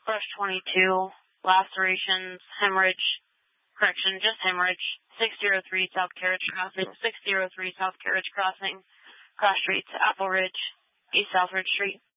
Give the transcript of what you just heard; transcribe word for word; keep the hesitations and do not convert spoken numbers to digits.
brush twenty-two, lacerations, hemorrhage, correction, just hemorrhage, six oh three South Carriage Crossing, six oh three South Carriage Crossing, cross streets, Apple Ridge, East Southridge Street.